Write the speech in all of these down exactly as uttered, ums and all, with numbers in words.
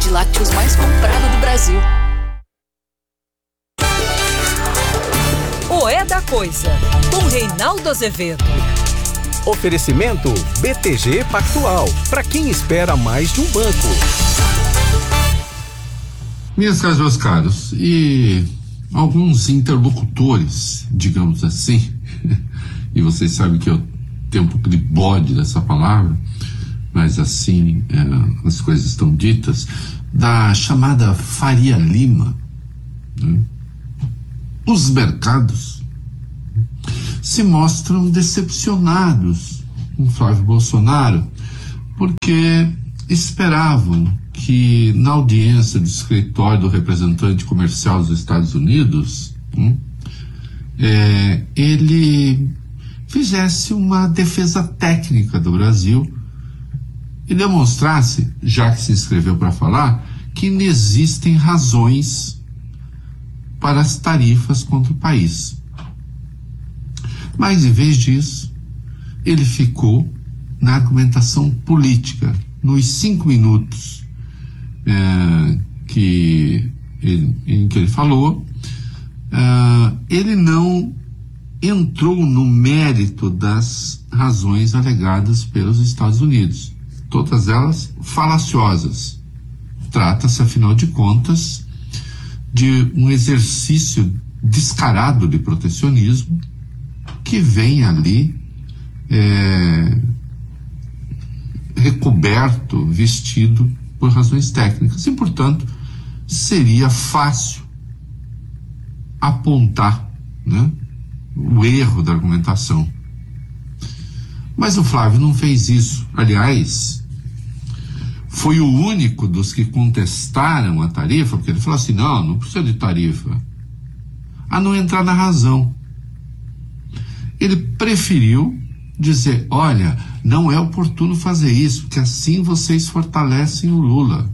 de lácteos mais comprada do Brasil. O É da Coisa, com Reinaldo Azevedo. Oferecimento B T G Pactual, para quem espera mais de um banco. Minhas caras, meus caros, e alguns interlocutores, digamos assim, e vocês sabem que eu tenho um pouco de bode dessa palavra, mas assim é, as coisas estão ditas, da chamada Faria Lima, né? Os mercados se mostram decepcionados com Flávio Bolsonaro, porque esperavam que na audiência do escritório do representante comercial dos Estados Unidos, hum, é, ele fizesse uma defesa técnica do Brasil e demonstrasse, já que se inscreveu para falar, que não existem razões para as tarifas contra o país. Mas, em vez disso, ele ficou na argumentação política. Nos cinco minutos é, que ele, em que ele falou, é, ele não entrou no mérito das razões alegadas pelos Estados Unidos. Todas elas falaciosas. Trata-se, afinal de contas, de um exercício descarado de protecionismo que vem ali é, recoberto, vestido por razões técnicas. E, portanto, seria fácil apontar, né, o erro da argumentação. Mas o Flávio não fez isso. Aliás, foi o único dos que contestaram a tarifa, porque ele falou assim, não, não precisa de tarifa, a não entrar na razão. Ele preferiu dizer, olha, não é oportuno fazer isso, porque assim vocês fortalecem o Lula.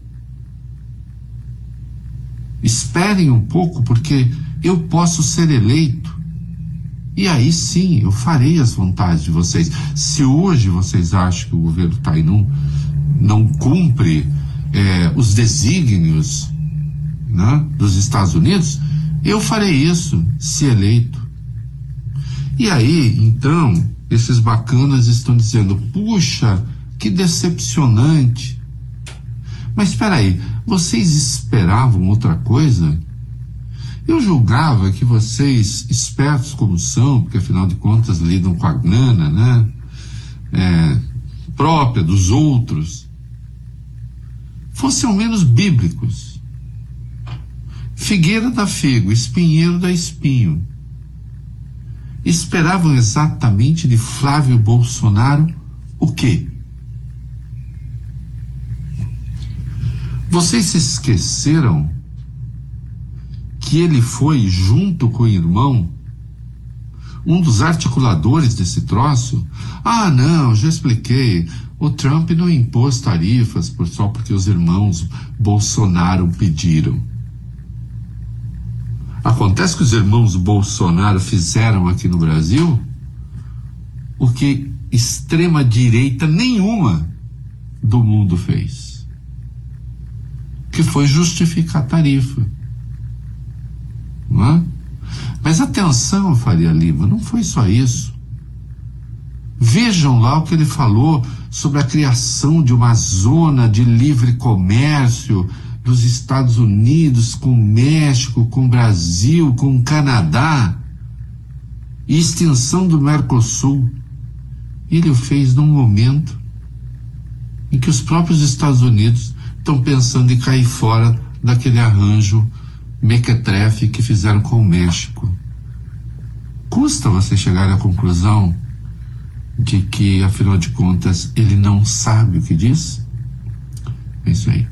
Esperem um pouco, porque eu posso ser eleito, e aí sim, eu farei as vontades de vocês. Se hoje vocês acham que o governo está aí num não cumpre é, os desígnios, né, dos Estados Unidos, eu farei isso se eleito. E aí, então, esses bacanas estão dizendo, puxa, que decepcionante. Mas espera aí, vocês esperavam outra coisa? Eu julgava que vocês, espertos como são, porque afinal de contas lidam com a grana, né, é, própria dos outros, fossem ao menos bíblicos. Figueira dá figo, espinheiro dá espinho. Esperavam exatamente de Flávio Bolsonaro o quê? Vocês se esqueceram que ele foi, junto com o irmão, um dos articuladores desse troço? Ah, não, já expliquei. O Trump não impôs tarifas por, só porque os irmãos Bolsonaro pediram. Acontece que os irmãos Bolsonaro fizeram aqui no Brasil o que extrema direita nenhuma do mundo fez, que foi justificar a tarifa. Não é? Mas atenção, Faria Lima, não foi só isso. Vejam lá o que ele falou sobre a criação de uma zona de livre comércio dos Estados Unidos com o México, com o Brasil, com o Canadá, e extensão do Mercosul. Ele o fez num momento em que os próprios Estados Unidos estão pensando em cair fora daquele arranjo mequetrefe que fizeram com o México. Custa você chegar à conclusão de que, afinal de contas, ele não sabe o que diz? É isso aí.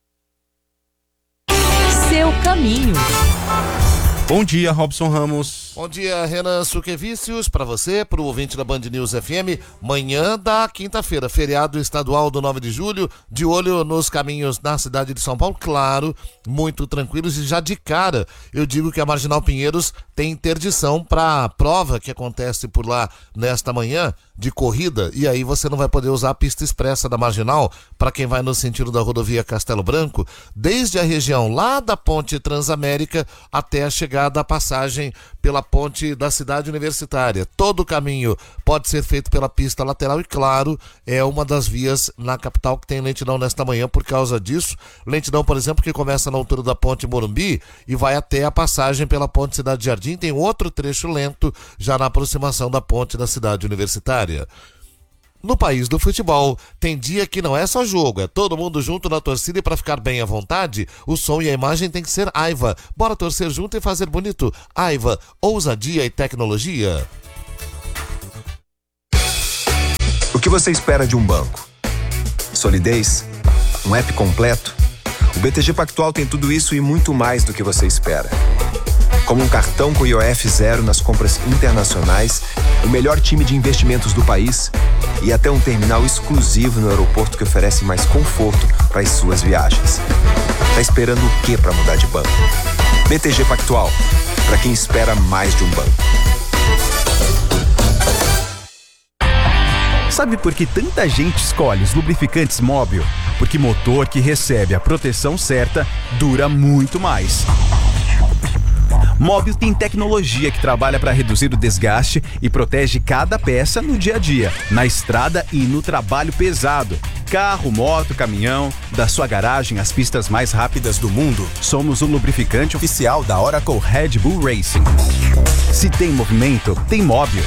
Seu caminho. Bom dia, Robson Ramos. Bom dia, Renan Suquevicius, para você, para o ouvinte da Band News F M, manhã da quinta-feira, feriado estadual do nove de julho, de olho nos caminhos na cidade de São Paulo, claro, muito tranquilos, e já de cara eu digo que a Marginal Pinheiros tem interdição para a prova que acontece por lá nesta manhã de corrida, e aí você não vai poder usar a pista expressa da Marginal para quem vai no sentido da rodovia Castelo Branco, desde a região lá da Ponte Transamérica até a chegada à passagem pela ponte da cidade universitária. Todo o caminho pode ser feito pela pista lateral e, claro, é uma das vias na capital que tem lentidão nesta manhã por causa disso. Lentidão, por exemplo, que começa na altura da ponte Morumbi e vai até a passagem pela ponte Cidade Jardim. Tem outro trecho lento já na aproximação da ponte da cidade universitária. No país do futebol, tem dia que não é só jogo, é todo mundo junto na torcida e para ficar bem à vontade, o som e a imagem tem que ser Aiva. Bora torcer junto e fazer bonito. Aiva, ousadia e tecnologia. O que você espera de um banco? Solidez? Um app completo? O B T G Pactual tem tudo isso e muito mais do que você espera. Como um cartão com I O F zero nas compras internacionais, o melhor time de investimentos do país e até um terminal exclusivo no aeroporto que oferece mais conforto para as suas viagens. Tá esperando o que para mudar de banco? B T G Pactual, para quem espera mais de um banco. Sabe por que tanta gente escolhe os lubrificantes Móbil? Porque motor que recebe a proteção certa dura muito mais. Móbil tem tecnologia que trabalha para reduzir o desgaste e protege cada peça no dia a dia, na estrada e no trabalho pesado. Carro, moto, caminhão, da sua garagem às pistas mais rápidas do mundo, somos o lubrificante oficial da Oracle Red Bull Racing. Se tem movimento, tem Móbil.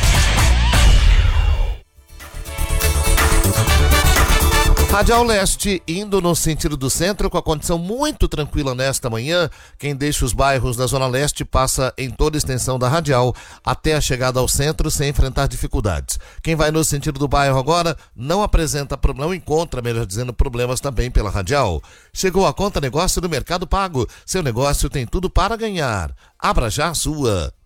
Radial Leste, indo no sentido do centro, com a condição muito tranquila nesta manhã. Quem deixa os bairros da Zona Leste passa em toda a extensão da Radial até a chegada ao centro sem enfrentar dificuldades. Quem vai no sentido do bairro agora não apresenta problema, não encontra, melhor dizendo, problemas também pela Radial. Chegou a conta negócio do Mercado Pago. Seu negócio tem tudo para ganhar. Abra já a sua.